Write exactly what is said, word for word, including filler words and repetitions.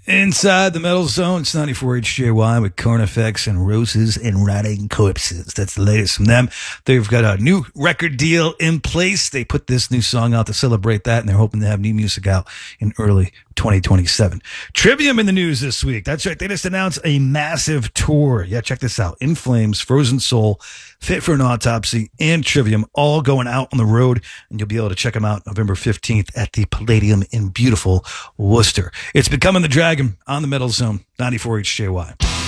Inside the Metal Zone, it's ninety-four H J Y with Carnifex and Roses and Rotting Corpses. That's the latest from them. They've got a new record deal in place. They put this new song out to celebrate that, and they're hoping to have new music out in early twenty twenty-seven. Trivium in the news this week. That's right. They just announced a massive tour. Yeah, check this out. In Flames, Frozen Soul, Fit for an Autopsy, and Trivium all going out on the road, and you'll be able to check them out November fifteenth at the Palladium in beautiful Worcester. It's Becoming the Dragon on the Metal Zone, ninety-four H J Y.